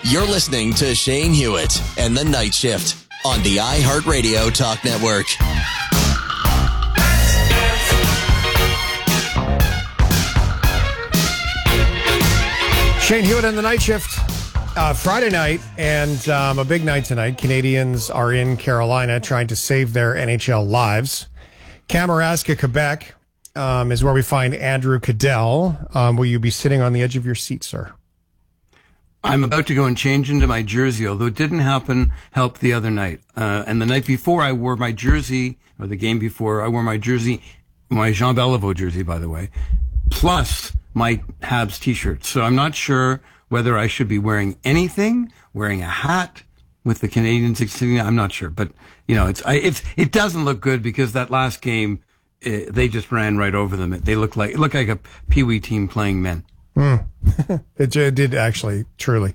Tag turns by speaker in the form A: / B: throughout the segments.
A: You're listening to Shane Hewitt and the Night Shift on the iHeartRadio Talk Network.
B: Shane Hewitt and the Night Shift. Friday night, and a big night tonight. Canadians are in Carolina trying to save their NHL lives. Kamouraska, Quebec is where we find Andrew Cadell. Will you be sitting on the edge of your seat, sir?
C: I'm about to go and change into my jersey, although it didn't help the other night. And the night before, I wore my jersey, or the game before, I wore my jersey, my Jean Beliveau jersey, by the way, plus my Habs t-shirt. So I'm not sure whether I should be wearing anything, wearing a hat with the Canadians insignia. I'm not sure, but you know, it doesn't look good because that last game, they just ran right over them. They look like a Pee-wee team playing men.
B: It did actually, truly.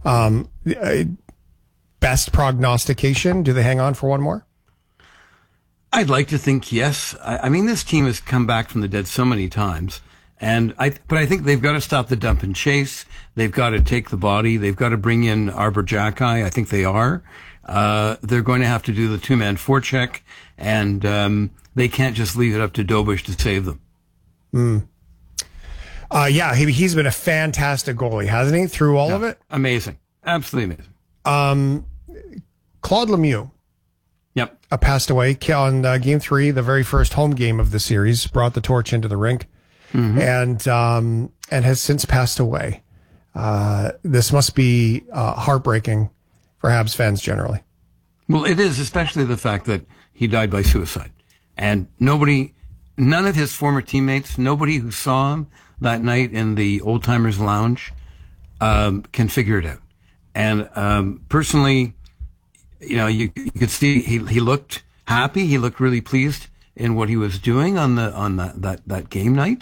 B: Best prognostication? Do they hang on for one more?
C: I'd like to think yes. I mean, this team has come back from the dead so many times. But I think they've got to stop the dump and chase. They've got to take the body. They've got to bring in Arbor Xhekaj. I think they are. They're going to have to do the two-man forecheck, and they can't just leave it up to Dobush to save them.
B: Yeah, he's been a fantastic goalie, hasn't he? Through all of it,
C: amazing, absolutely amazing.
B: Claude Lemieux.
C: Yep,
B: passed away on Game 3, the very first home game of the series. Brought the torch into the rink. Mm-hmm. And has since passed away. This must be heartbreaking for Habs fans generally.
C: Well, it is, especially the fact that he died by suicide. And none of his former teammates, nobody who saw him that night in the Old Timers Lounge can figure it out. And personally, you know, you could see he looked happy. He looked really pleased in what he was doing on that game night.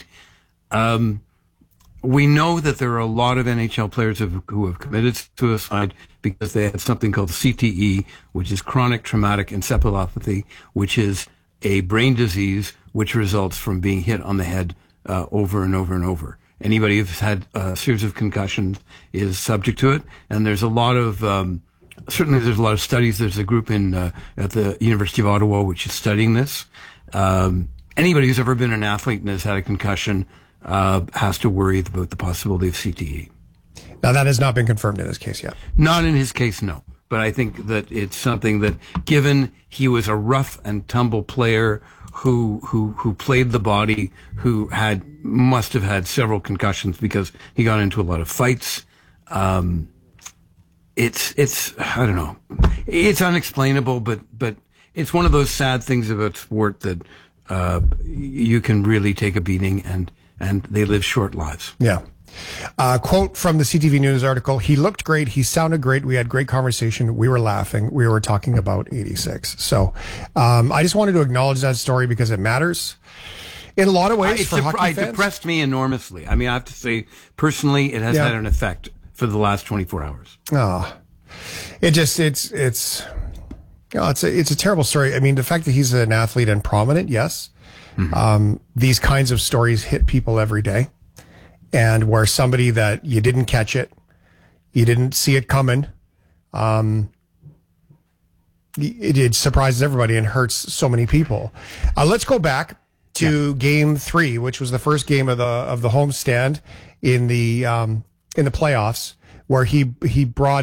C: We know that there are a lot of NHL players who have committed suicide because they had something called CTE, which is chronic traumatic encephalopathy, which is a brain disease which results from being hit on the head over and over and over. Anybody who's had a series of concussions is subject to it, and there's a lot of certainly there's a lot of studies. There's a group at the University of Ottawa which is studying this. Anybody who's ever been an athlete and has had a concussion has to worry about the possibility of CTE.
B: Now, that has not been confirmed in this case yet.
C: Not in his case, no. But I think that it's something that, given he was a rough and tumble player who played the body, who must have had several concussions because he got into a lot of fights. It's I don't know. It's unexplainable, but it's one of those sad things about sport that you can really take a beating, and they live short lives.
B: Yeah. Quote from the CTV News article: "He looked great. He sounded great. We had great conversation. We were laughing. We were talking about 86." So I just wanted to acknowledge that story because it matters in a lot of ways for hockey fans.
C: It depressed me enormously. I mean, I have to say, personally, it has had an effect for the last 24 hours.
B: Oh, it's a terrible story. I mean, the fact that he's an athlete and prominent, yes. Mm-hmm. These kinds of stories hit people every day. And where somebody that you didn't catch it, you didn't see it coming, it surprises everybody and hurts so many people. Let's go back to Game 3, which was the first game of the homestand in the playoffs, where he brought